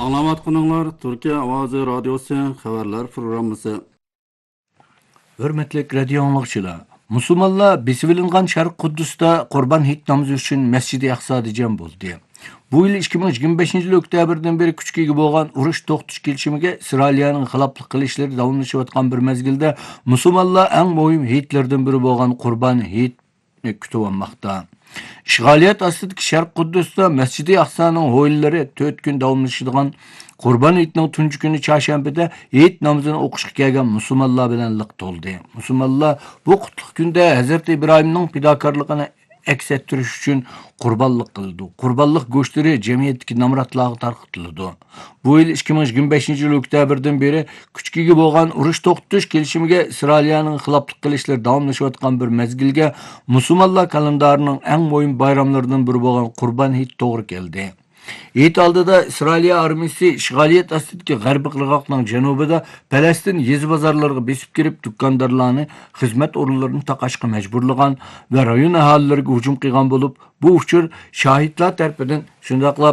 Anlamatqınlar Türkiye Avazı Radyosu xəbərlər proqramısı. Hörmətli radio anlıqçılar, Müslümanlar besivilingan Şərq Quddusda Qurban Hit namazı üçün Məscid-i Aqsa diyeceğim oldu. Bu yıl 2025 yıl oktyabrdan beri küçük bolğan uruş to'xtatish kelishimiga İsrailiyaning xiloflik qilishlari davomlashayotgan bir mezgilda Müslümanlar eng muhim hitlerden biri bolğan Qurban Hit kutib olmoqda. İşgaliyet ostidagi Şərq Quddusda Məscid-i Aqsa'nın o'yinlari 4 kun davomlashadigan Qurban Hitning tunji kuni çarşambada Hit namazini o'qishga kelgan musulmonlar bilan liq to'ldi. Musulmonlar bu qutlug kunda Hazrat İbrahimning fidokorligini aks ettirish uchun qurbonlik qildi. Qurbonlik go'shtlari jamiyatdagi namratlarga tarqatildi. Bu yil 2025 yil oktyabrdan beri kuchkiga bo'lgan urush to'xtatish kelishimiga İsrailiyaning xiloflik qilishlari davomlashayotgan bir mezgilga musulmonlar kalendarining eng muhim bayramlaridan biri bo'lgan Qurban Hit to'g'ri keldi. Hit oldida İsrailiya armiyasi ishg'oliyat ostidagi g'arbiy qirg'oqning janubida Falastin yezi bozorlariga besib kirib, dukkandorlarni xizmat o'rinlarini taqashga majburlagan va rayon aholilariga hujum qilgan bo'lib, bu uchur shohidlar tarafidan shundaqla